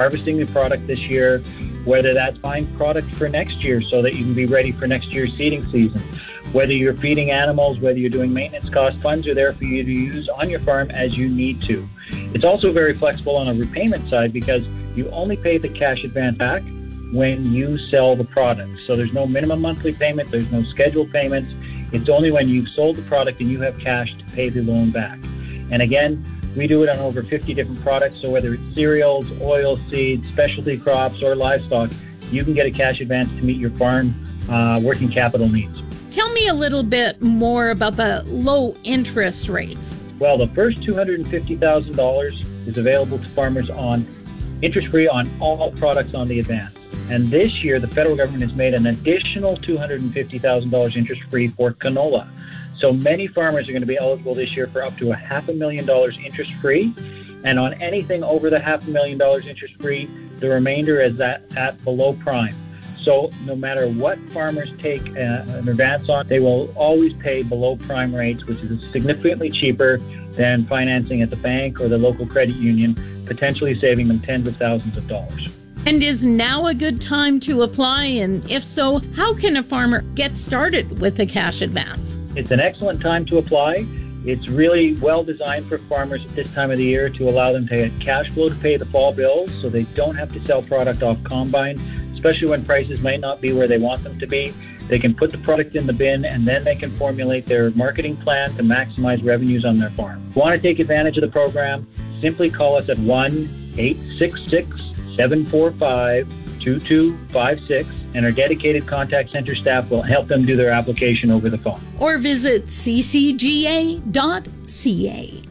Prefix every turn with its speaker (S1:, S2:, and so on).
S1: harvesting the product this year, whether that's buying product for next year so that you can be ready for next year's seeding season. Whether you're feeding animals, whether you're doing maintenance costs, funds are there for you to use on your farm as you need to. It's also very flexible on a repayment side because you only pay the cash advance back when you sell the product. So there's no minimum monthly payment, there's no scheduled payments. It's only when you've sold the product and you have cash to pay the loan back. And again, we do it on over 50 different products, so whether it's cereals, oil seeds, specialty crops, or livestock, you can get a cash advance to meet your farm working capital needs.
S2: Tell me a little bit more about the low interest rates.
S1: Well, the first $250,000 is available to farmers on interest-free on all products on the advance. And this year, the federal government has made an additional $250,000 interest-free for canola. So many farmers are going to be eligible this year for up to $500,000 interest-free. And on anything over the $500,000 interest-free, the remainder is at below prime. So no matter what farmers take an advance on, they will always pay below prime rates, which is significantly cheaper than financing at the bank or the local credit union, potentially saving them tens of thousands of dollars.
S2: And is now a good time to apply? And if so, how can a farmer get started with a cash advance?
S1: It's an excellent time to apply. It's really well designed for farmers at this time of the year to allow them to get cash flow to pay the fall bills so they don't have to sell product off combine, especially when prices might not be where they want them to be. They can put the product in the bin and then they can formulate their marketing plan to maximize revenues on their farm. If you want to take advantage of the program, simply call us at 1-866-745-2256 and our dedicated contact center staff will help them do their application over the phone.
S2: Or visit ccga.ca.